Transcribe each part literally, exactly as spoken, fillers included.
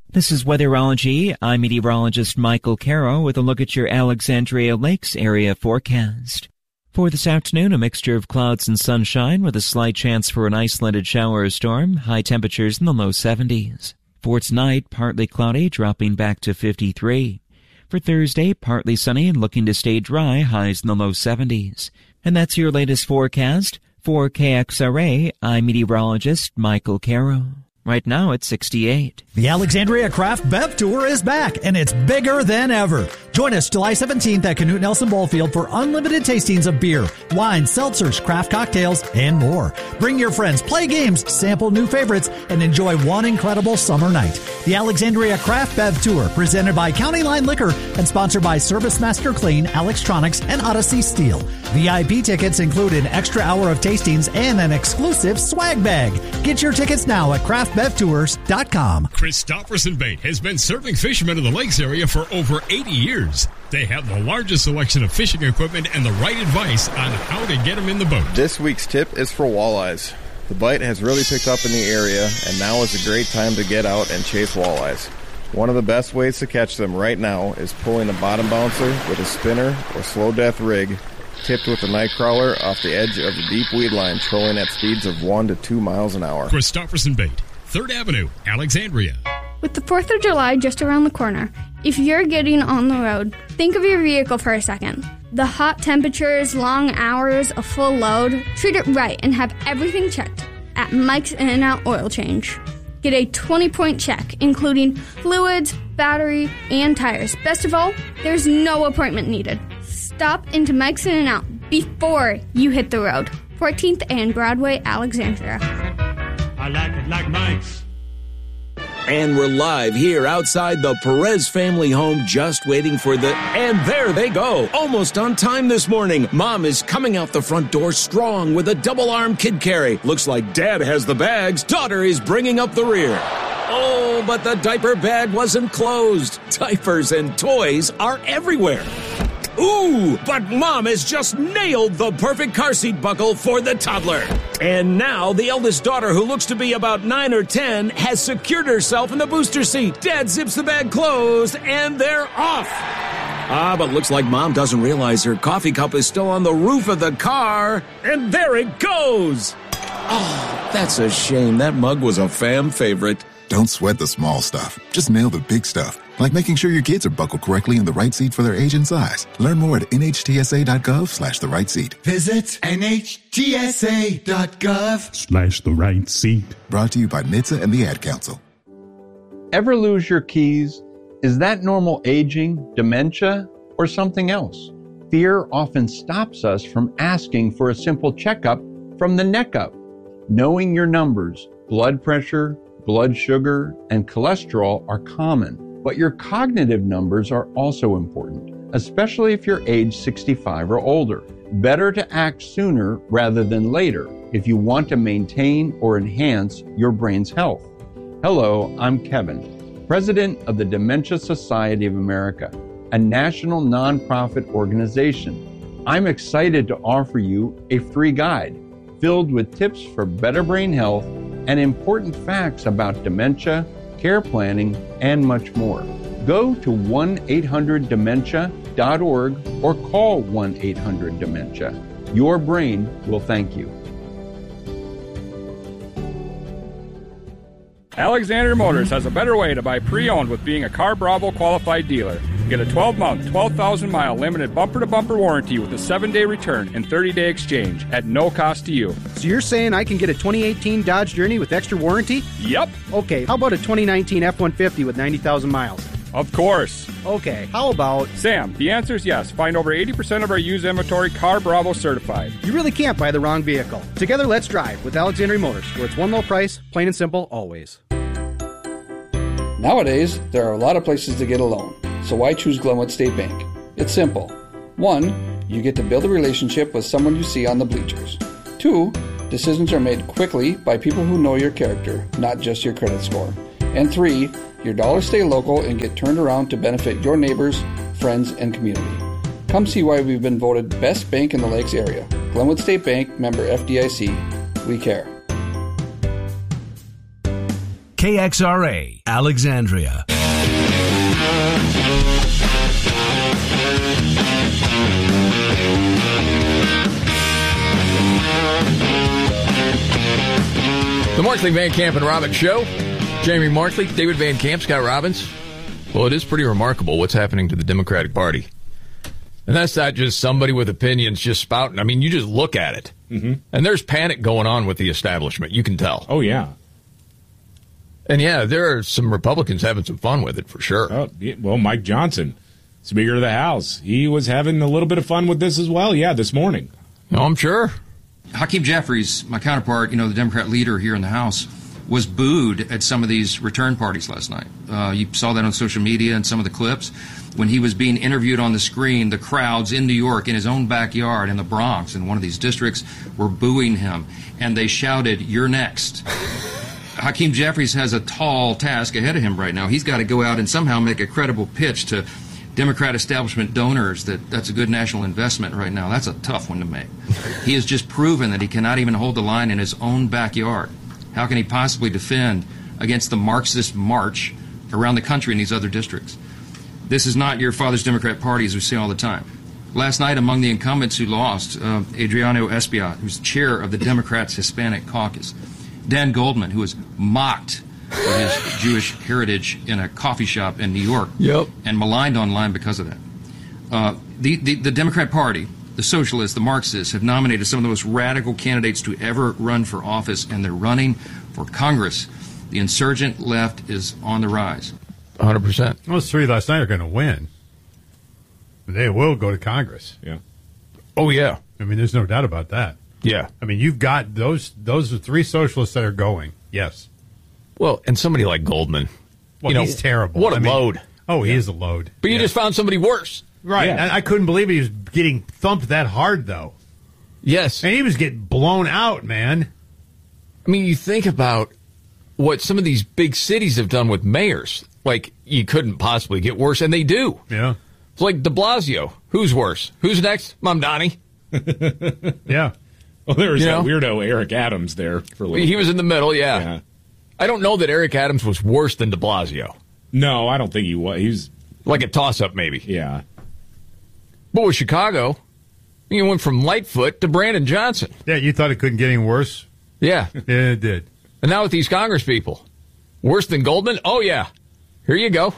This is Weatherology. I'm meteorologist Michael Caro with a look at your Alexandria Lakes area forecast. For this afternoon, a mixture of clouds and sunshine with a slight chance for an isolated shower or storm, high temperatures in the low seventies. For tonight, partly cloudy, dropping back to fifty-three. For Thursday, partly sunny and looking to stay dry, highs in the low seventies. And that's your latest forecast. For K X R A, I'm meteorologist Michael Caro. Right now, it's sixty-eight. The Alexandria Craft Bev Tour is back, and it's bigger than ever. Join us July seventeenth at Canute Nelson Ballfield for unlimited tastings of beer, wine, seltzers, craft cocktails, and more. Bring your friends, play games, sample new favorites, and enjoy one incredible summer night. The Alexandria Craft Bev Tour, presented by County Line Liquor and sponsored by Service Master Clean, Alextronics, and Odyssey Steel. V I P tickets include an extra hour of tastings and an exclusive swag bag. Get your tickets now at craft bev tours dot com. Christofferson Bait has been serving fishermen in the lakes area for over eighty years. They have the largest selection of fishing equipment and the right advice on how to get them in the boat. This week's tip is for walleyes. The bite has really picked up in the area, and now is a great time to get out and chase walleyes. One of the best ways to catch them right now is pulling a bottom bouncer with a spinner or slow death rig, tipped with a night crawler off the edge of the deep weed line, trolling at speeds of one to two miles an hour. Christofferson Bait, third Avenue, Alexandria. With the fourth of July just around the corner, if you're getting on the road, think of your vehicle for a second. The hot temperatures, long hours, a full load, treat it right and have everything checked at Mike's In-N-Out Oil Change. Get a twenty-point check, including fluids, battery, and tires. Best of all, there's no appointment needed. Stop into Mike's In-N-Out before you hit the road. fourteenth and Broadway, Alexandria. I like it like Mike's. And we're live here outside the Perez family home, just waiting for the... And there they go, almost on time this morning. Mom is coming out the front door strong with a double-arm kid carry. Looks like Dad has the bags. Daughter is bringing up the rear. Oh, but the diaper bag wasn't closed. Diapers and toys are everywhere. Ooh, but Mom has just nailed the perfect car seat buckle for the toddler. And now the eldest daughter, who looks to be about nine or ten, has secured herself in the booster seat. Dad zips the bag closed, and they're off. Ah, but looks like Mom doesn't realize her coffee cup is still on the roof of the car. And there it goes. Oh, that's a shame. That mug was a fam favorite. Don't sweat the small stuff. Just nail the big stuff, like making sure your kids are buckled correctly in the right seat for their age and size. Learn more at N H T S A dot gov slash the right seat. Visit N H T S A dot gov slash the right seat. Brought to you by N H T S A and the Ad Council. Ever lose your keys? Is that normal aging, dementia, or something else? Fear often stops us from asking for a simple checkup from the neck up. Knowing your numbers, blood pressure, blood sugar, and cholesterol are common, but your cognitive numbers are also important, especially if you're age sixty-five or older. Better to act sooner rather than later if you want to maintain or enhance your brain's health. Hello, I'm Kevin, President of the Dementia Society of America, a national nonprofit organization. I'm excited to offer you a free guide filled with tips for better brain health and important facts about dementia, care planning, and much more. Go to one eight hundred dementia dot org or call one eight hundred dementia. Your brain will thank you. Alexander Motors has a better way to buy pre-owned with being a Car Bravo qualified dealer. Get a twelve-month, twelve thousand mile limited bumper-to-bumper warranty with a seven-day return and thirty-day exchange at no cost to you. So you're saying I can get a twenty eighteen Dodge Journey with extra warranty? Yep. Okay, how about a twenty nineteen F one fifty with ninety thousand miles? Of course. Okay, how about... Sam, the answer is yes. Find over eighty percent of our used inventory Car Bravo certified. You really can't buy the wrong vehicle. Together, let's drive with Alexandria Motors, where it's one low price, plain and simple, always. Nowadays, there are a lot of places to get a loan, so why choose Glenwood State Bank? It's simple. One, you get to build a relationship with someone you see on the bleachers. Two, decisions are made quickly by people who know your character, not just your credit score. And three, your dollars stay local and get turned around to benefit your neighbors, friends, and community. Come see why we've been voted best bank in the Lakes area. Glenwood State Bank, member F D I C. We care. K X R A, Alexandria. The Markley, Van Camp, and Robbins Show. Jamie Markley, David Van Camp, Scott Robbins. Well, it is pretty remarkable what's happening to the Democratic Party. And that's not just somebody with opinions just spouting. I mean, you just look at it. Mm-hmm. And there's panic going on with the establishment. You can tell. Oh, yeah. And, yeah, there are some Republicans having some fun with it, for sure. Oh, yeah, well, Mike Johnson, Speaker of the House, he was having a little bit of fun with this as well, yeah, this morning. No, I'm sure. Hakeem Jeffries, my counterpart, you know, the Democrat leader here in the House, was booed at some of these return parties last night. Uh, you saw that on social media and some of the clips. When he was being interviewed on the screen, the crowds in New York, in his own backyard, in the Bronx, in one of these districts, were booing him. And they shouted, "You're next." Hakeem Jeffries has a tall task ahead of him right now. He's got to go out and somehow make a credible pitch to Democrat establishment donors that that's a good national investment right now. That's a tough one to make. He has just proven that he cannot even hold the line in his own backyard. How can he possibly defend against the Marxist march around the country in these other districts? This is not your father's Democrat Party, as we say all the time. Last night, among the incumbents who lost, uh, Adriano Espaillat, who's chair of the Democrats' Hispanic Caucus, Dan Goldman, who was mocked for his Jewish heritage in a coffee shop in New York, yep. and maligned online because of that. Uh, the, the, the Democrat Party, the socialists, the Marxists, have nominated some of the most radical candidates to ever run for office, and they're running for Congress. The insurgent left is on the rise. one hundred percent. Those three last night are going to win. They will go to Congress. Yeah. Oh, yeah. I mean, there's no doubt about that. Yeah. I mean, you've got those, those are three socialists that are going. Yes. Well, and somebody like Goldman. Well, you know, he's terrible. What a I mean, load. Oh, he yeah. is a load. But you yeah. just found somebody worse. Right. Yeah. I, I couldn't believe he was getting thumped that hard, though. Yes. And he was getting blown out, man. I mean, you think about what some of these big cities have done with mayors. Like, you couldn't possibly get worse, and they do. Yeah. It's like de Blasio. Who's worse? Who's next? Mamdani. Yeah. Well, there was You that know? weirdo Eric Adams there for a little He bit. was in the middle, yeah. Yeah. I don't know that Eric Adams was worse than de Blasio. No, I don't think he was. He was like a toss-up, maybe. Yeah. But with Chicago, you went from Lightfoot to Brandon Johnson. Yeah, you thought it couldn't get any worse? Yeah. Yeah, it did. And now with these Congress people, worse than Goldman? Oh, yeah. Here you go.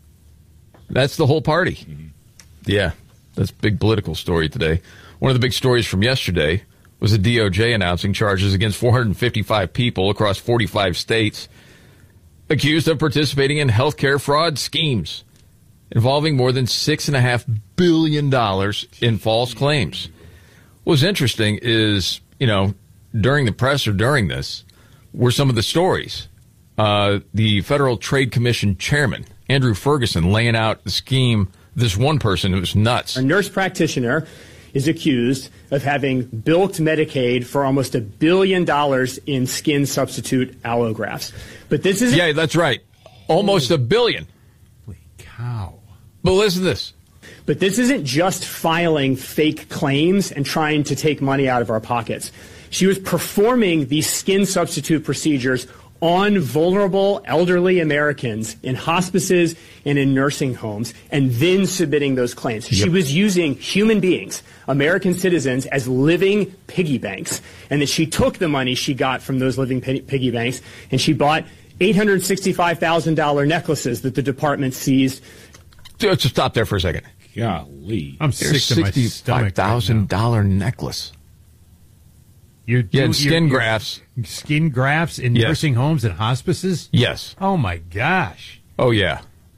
That's the whole party. Mm-hmm. Yeah, that's a big political story today. One of the big stories from yesterday was the D O J announcing charges against four hundred fifty-five people across forty-five states accused of participating in healthcare fraud schemes involving more than six point five billion dollars in false claims. What's interesting is, you know, during the press or during this were some of the stories. Uh, the Federal Trade Commission chairman, Andrew Ferguson, laying out the scheme. This one person who was nuts. A nurse practitioner is accused of having bilked Medicaid for almost a billion dollars in skin substitute allografts. But this is yeah, that's right. Almost a billion. Holy cow. But listen to this. But this isn't just filing fake claims and trying to take money out of our pockets. She was performing these skin substitute procedures on vulnerable elderly Americans in hospices and in nursing homes, and then submitting those claims. Yep. She was using human beings, American citizens, as living piggy banks, and that she took the money she got from those living piggy banks, and she bought eight hundred sixty-five thousand dollars necklaces that the department seized. Just stop there for a second. Golly. I'm sick to my stomach. sixty-five thousand dollars right necklace. You're yeah, doing, skin you're, grafts. You're, skin grafts in yes. nursing homes and hospices? Yes. Oh, my gosh. Oh, yeah.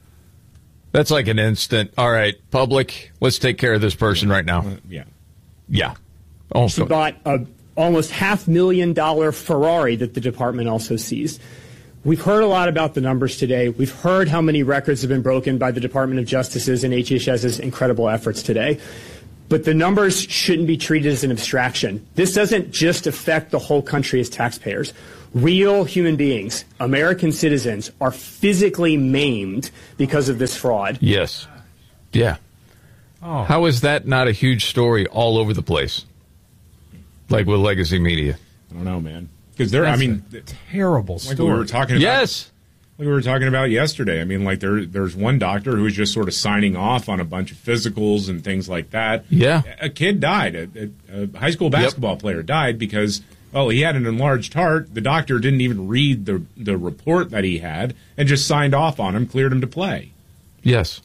That's like an instant, all right, public, let's take care of this person right now. Uh, yeah. Yeah. Oh, she bought a almost half million dollar Ferrari that the department also seized. We've heard a lot about the numbers today. We've heard how many records have been broken by the Department of Justice's and H H S's incredible efforts today. But the numbers shouldn't be treated as an abstraction. This doesn't just affect the whole country as taxpayers. Real human beings, American citizens, are physically maimed because of this fraud. Yes. Yeah. Oh. How is that not a huge story all over the place? Like with legacy media. I don't know, man. Because they're, I mean, terrible story. Like we were talking about. Yes. Like we were talking about yesterday. I mean, like there, there's one doctor who was just sort of signing off on a bunch of physicals and things like that. Yeah. A kid died. A, a high school basketball yep. player died because, oh, he had an enlarged heart. The doctor didn't even read the the report that he had and just signed off on him, cleared him to play. Yes.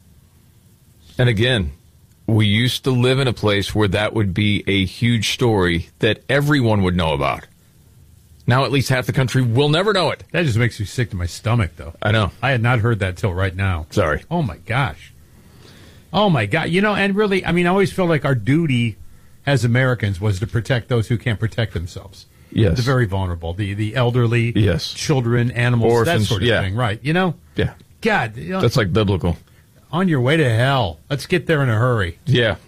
And again, we used to live in a place where that would be a huge story that everyone would know about. Now at least half the country will never know it. That just makes me sick to my stomach, though. I know. I had not heard that till right now. Sorry. Oh, my gosh. Oh, my God. You know, and really, I mean, I always feel like our duty as Americans was to protect those who can't protect themselves. Yes. The very vulnerable, the, the elderly, yes. children, animals, orphans, that sort of yeah. thing, right? You know? Yeah. God. You know, that's like biblical. On your way to hell. Let's get there in a hurry. Yeah.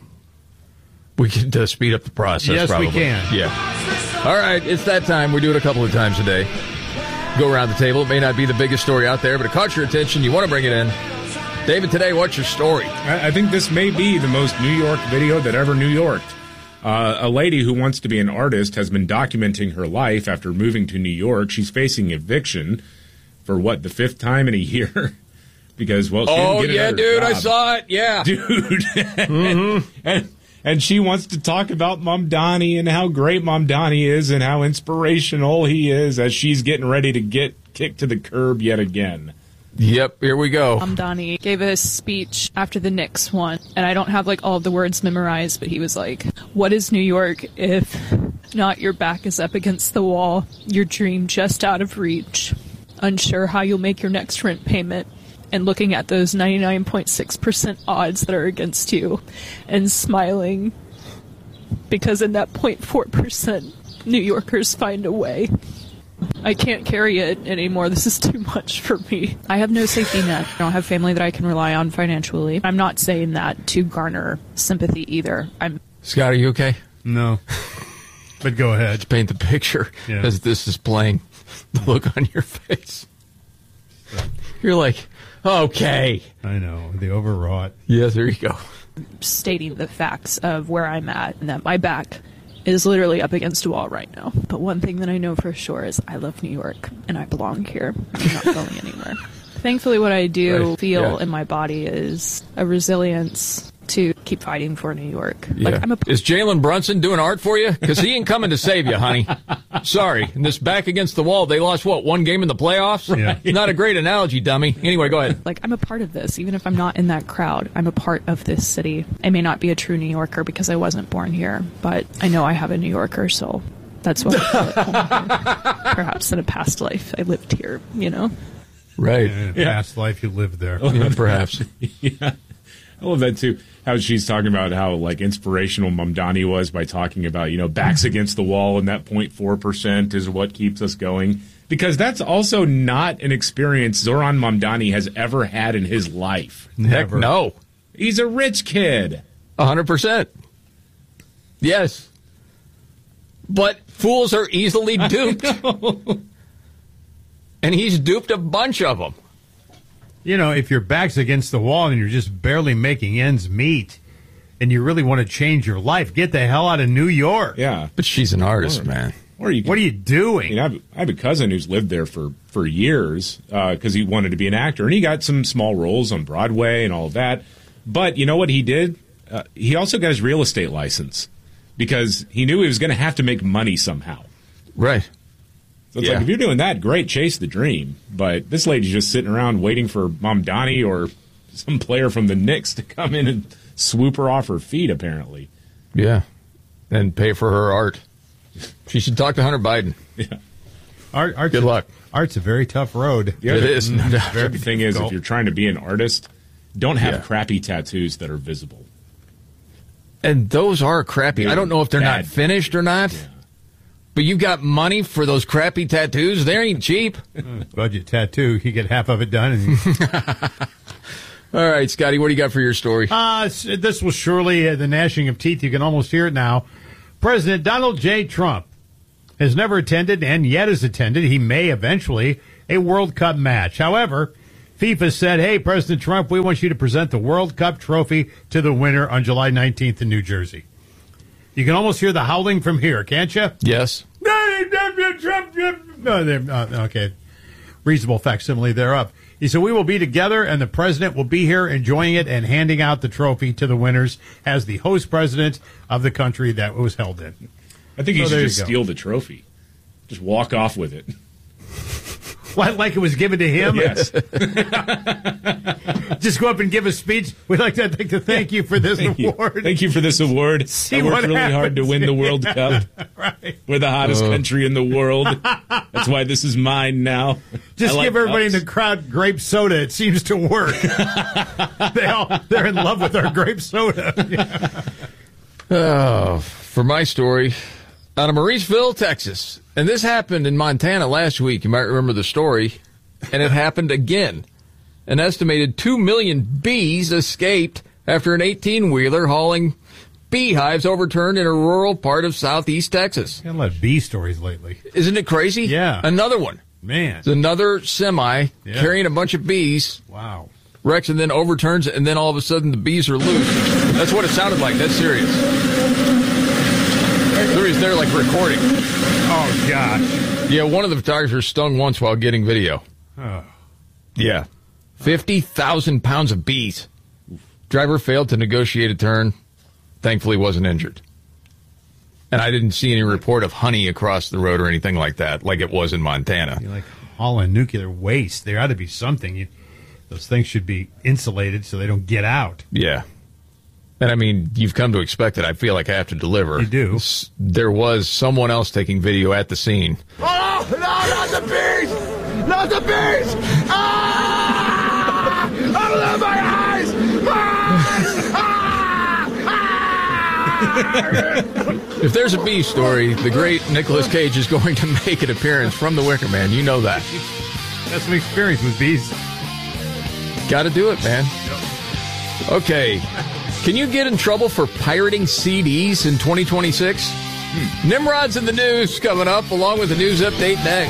We can uh, speed up the process, yes, probably. we can. Yeah. All right, it's that time. We do it a couple of times a day. Go around the table. It may not be the biggest story out there, but it caught your attention. You want to bring it in. David, today, what's your story? I, I think this may be the most New York video that ever New Yorked. Uh, a lady who wants to be an artist has been documenting her life after moving to New York. She's facing eviction for, what, the fifth time in a year? Because, well, she oh, didn't get yeah, dude, job. I saw it. Yeah. Dude. mm-hmm. and, and, and she wants to talk about Mamdani and how great Mamdani is and how inspirational he is as she's getting ready to get kicked to the curb yet again. Yep, here we go. Mamdani gave a speech after the Knicks won, and I don't have like all of the words memorized, but he was like, "What is New York if not your back is up against the wall, your dream just out of reach, unsure how you'll make your next rent payment, and looking at those ninety-nine point six percent odds that are against you, and smiling, because in that zero point four percent, New Yorkers find a way. I can't carry it anymore. This is too much for me. I have no safety net. I don't have family that I can rely on financially. I'm not saying that to garner sympathy either. I'm Scott, are you okay? No. But go ahead. Let's paint the picture Yeah. as this is playing. The look on your face. You're like, okay. I know. The overwrought. Yeah, there you go. stating the facts of where I'm at and that my back is literally up against a wall right now. But one thing that I know for sure is I love New York and I belong here. I'm not going anywhere. Thankfully, what I do Right. feel Yeah. in my body is a resilience to keep fighting for New York. Yeah. Like I'm a Is Jalen Brunson doing art for you? Because he ain't coming to save you, honey. Sorry. And this back against the wall, they lost, what, one game in the playoffs? Yeah. Not a great analogy, dummy. Anyway, go ahead. like I'm a part of this, even if I'm not in that crowd. I'm a part of this city. I may not be a true New Yorker because I wasn't born here, but I know I have a New Yorker soul. That's what I feel at home here. Perhaps in a past life I lived here, you know? Right. In a Yeah. past life, you lived there. Yeah, perhaps. Yeah. I love that too. How she's talking about how like inspirational Mamdani was by talking about, you know, backs against the wall and that zero point four percent is what keeps us going. Because that's also not an experience Zoran Mamdani has ever had in his life. Heck no. He's a rich kid. A hundred percent. Yes. But fools are easily duped. And he's duped a bunch of them. You know, if your back's against the wall and you're just barely making ends meet and you really want to change your life, get the hell out of New York. Yeah. But she's an artist, Or- man. Or you can, What are you doing? I, mean, I, have, I have a cousin who's lived there for, for years because he wanted to be an actor. And he got some small roles on Broadway and all of that. But you know what he did? Uh, he also got his real estate license because he knew he was going to have to make money somehow. Right. So it's Yeah. like, if you're doing that, great, chase the dream. But this lady's just sitting around waiting for Mamdani or some player from the Knicks to come in and swoop her off her feet, apparently. Yeah. And pay for her art. She should talk to Hunter Biden. Yeah. Art, art's Good a, luck. Art's a very tough road. The It other- is, no doubt. The other thing is, if difficult. you're trying to be an artist, don't have Yeah. crappy tattoos that are visible. And those are crappy. I don't know if they're Bad. not finished or not. But you got money for those crappy tattoos? They ain't cheap. Budget tattoo, you get half of it done. And All right, Scotty, what do you got for your story? uh, s- this was surely uh, the gnashing of teeth. You can almost hear it now. President Donald J. Trump has never attended and yet has attended, he may eventually, a World Cup match. However, FIFA said, hey, President Trump, we want you to present the World Cup trophy to the winner on July nineteenth in New Jersey. You can almost hear the howling from here, can't you? Yes. No, they're- okay. reasonable facsimile thereof. He said, we will be together, and the president will be here enjoying it and handing out the trophy to the winners as the host president of the country that was held in. I think he So should there just you go. steal the trophy. Just walk off with it. What, like it was given to him? Yes. Just go up and give a speech. We'd like to, I'd like to thank you for this Thank you. award. Thank you for this award. See I worked what really happens. hard to win the World Cup. Right. We're the hottest Oh. country in the world. That's why this is mine now. Just I like give everybody cups. in the crowd grape soda. It seems to work. they all, they're in love with our grape soda. Oh, for my story, out of Mauriceville, Texas. And this happened in Montana last week. You might remember the story. And it happened again. An estimated two million bees escaped after an eighteen-wheeler hauling beehives overturned in a rural part of southeast Texas. Got a lot of bee stories lately. Isn't it crazy? Yeah. Another one. Man. It's another semi Yeah. carrying a bunch of bees. Wow. Wrecks and then overturns it, and then all of a sudden the bees are loose. That's what it sounded like. That's serious. Somebody's there, like, recording. Oh, gosh. Yeah, one of the photographers stung once while getting video. Oh. Yeah. fifty thousand pounds of bees. Driver failed to negotiate a turn. Thankfully wasn't injured. And I didn't see any report of honey across the road or anything like that, like it was in Montana. You're like hauling nuclear waste. There ought to be something. You, those things should be insulated so they don't get out. Yeah. And I mean, you've come to expect it. I feel like I have to deliver. You do. S- There was someone else taking video at the scene. Oh, no, not the bees! Not the bees! Ah! I love my eyes! Ah! If there's a bee story, the great Nicolas Cage is going to make an appearance from The Wicker Man. You know that. That's some experience with bees. Got to do it, man. Okay. Can you get in trouble for pirating C Ds in twenty twenty-six? Hmm. Nimrod's in the news coming up, along with the news update next.